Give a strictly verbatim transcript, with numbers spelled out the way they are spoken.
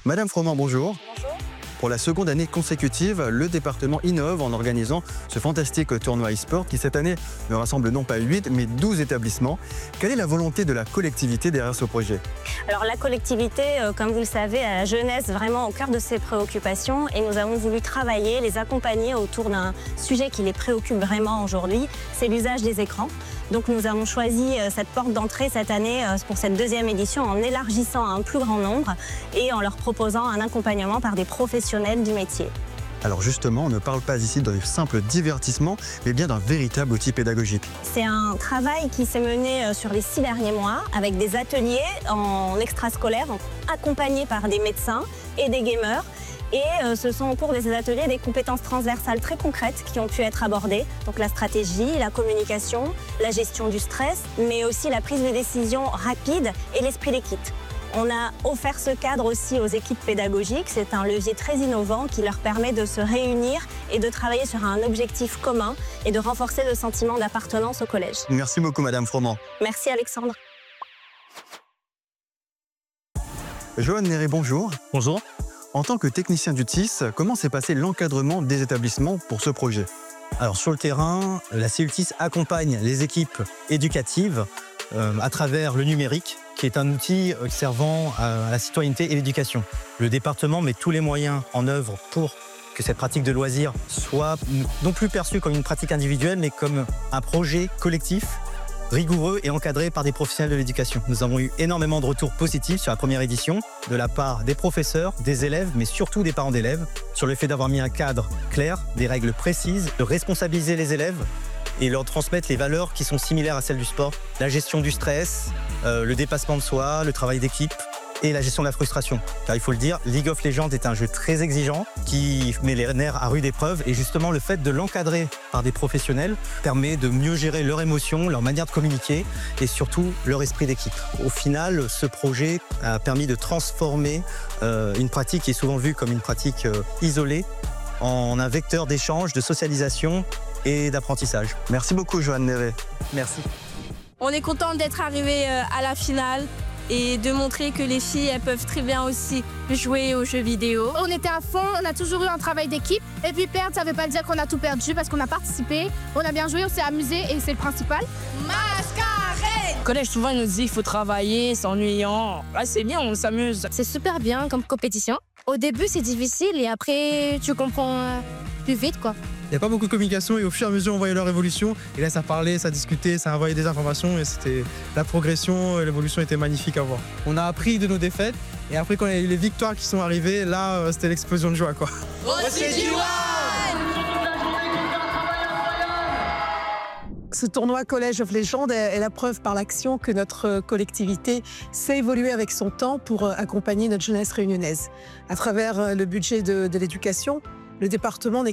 Madame Froment, bonjour. Bonjour. Pour la seconde année consécutive, le département innove en organisant ce fantastique tournoi e-sport qui cette année ne rassemble non pas huit mais douze établissements. Quelle est la volonté de la collectivité derrière ce projet? Alors la collectivité, euh, comme vous le savez, a la jeunesse vraiment au cœur de ses préoccupations et nous avons voulu travailler, les accompagner autour d'un sujet qui les préoccupe vraiment aujourd'hui, c'est l'usage des écrans. Donc nous avons choisi euh, cette porte d'entrée cette année euh, pour cette deuxième édition en élargissant à un plus grand nombre et en leur proposant un accompagnement par des professionnels du métier. Alors justement, on ne parle pas ici d'un simple divertissement, mais bien d'un véritable outil pédagogique. C'est un travail qui s'est mené sur les six derniers mois avec des ateliers en extrascolaire, accompagnés par des médecins et des gamers. Et ce sont au cours de ces ateliers des compétences transversales très concrètes qui ont pu être abordées. Donc la stratégie, la communication, la gestion du stress, mais aussi la prise de décision rapide et l'esprit d'équipe. On a offert ce cadre aussi aux équipes pédagogiques. C'est un levier très innovant qui leur permet de se réunir et de travailler sur un objectif commun et de renforcer le sentiment d'appartenance au collège. Merci beaucoup, Madame Froment. Merci, Alexandre. Johan Néré, bonjour. Bonjour. En tant que technicien du T I S, comment s'est passé l'encadrement des établissements pour ce projet? Alors sur le terrain, la C U T I S accompagne les équipes éducatives euh, à travers le numérique, qui est un outil servant à la citoyenneté et l'éducation. Le département met tous les moyens en œuvre pour que cette pratique de loisir soit non plus perçue comme une pratique individuelle, mais comme un projet collectif, rigoureux et encadré par des professionnels de l'éducation. Nous avons eu énormément de retours positifs sur la première édition, de la part des professeurs, des élèves, mais surtout des parents d'élèves, sur le fait d'avoir mis un cadre clair, des règles précises, de responsabiliser les élèves et leur transmettre les valeurs qui sont similaires à celles du sport, la gestion du stress, euh, le dépassement de soi, le travail d'équipe et la gestion de la frustration. Car il faut le dire, League of Legends est un jeu très exigeant qui met les nerfs à rude épreuve et justement le fait de l'encadrer par des professionnels permet de mieux gérer leurs émotions, leur manière de communiquer et surtout leur esprit d'équipe. Au final, ce projet a permis de transformer euh, une pratique qui est souvent vue comme une pratique euh, isolée en un vecteur d'échange, de socialisation et d'apprentissage. Merci beaucoup, Johan Néré. Merci. On est content d'être arrivé à la finale et de montrer que les filles, elles peuvent très bien aussi jouer aux jeux vidéo. On était à fond, on a toujours eu un travail d'équipe. Et puis perdre, ça ne veut pas dire qu'on a tout perdu parce qu'on a participé, on a bien joué, on s'est amusé et c'est le principal. Mascarade! Au collège, souvent, ils nous disent qu'il faut travailler, c'est ennuyant. Là, c'est bien, on s'amuse. C'est super bien comme compétition. Au début, c'est difficile et après, tu comprends plus vite, quoi. Il n'y a pas beaucoup de communication et au fur et à mesure on voyait leur évolution et là ça parlait, ça discutait, ça envoyait des informations et c'était la progression et l'évolution était magnifique à voir. On a appris de nos défaites et après quand il y a eu les victoires qui sont arrivées, là c'était l'explosion de joie quoi. Ce tournoi College of Legends est la preuve par l'action que notre collectivité sait évoluer avec son temps pour accompagner notre jeunesse réunionnaise. À travers le budget de, de l'éducation, le département n'est